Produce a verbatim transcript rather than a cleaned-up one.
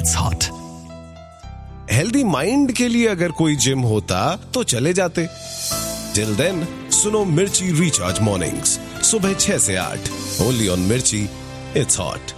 It's hot. Healthy mind के लिए अगर कोई जिम होता तो चले जाते। टिल देन सुनो मिर्ची रिचार्ज मॉर्निंग्स सुबह छह से आठ, ओनली ऑन मिर्ची, इट्स हॉट।